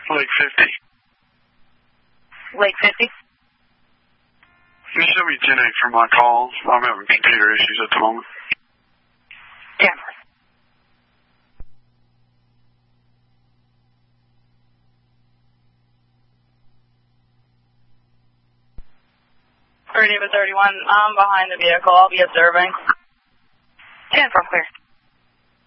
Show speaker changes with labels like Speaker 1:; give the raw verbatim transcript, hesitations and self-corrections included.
Speaker 1: Lake fifty.
Speaker 2: Lake fifty?
Speaker 1: Can you show me ten eight for my call? I'm having computer issues at the moment.
Speaker 2: Yeah. thirty to thirty-one, I'm behind the vehicle. I'll be observing. ten from clear.